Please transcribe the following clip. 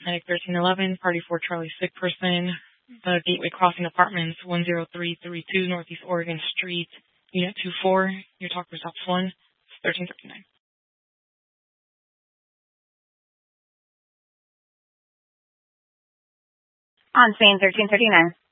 Medic 1311, Party 4 Charlie, sick person. The Gateway Crossing Apartments, 10332 Northeast Oregon Street, Unit 24. Your talk results 1, 1339. On scene 1339.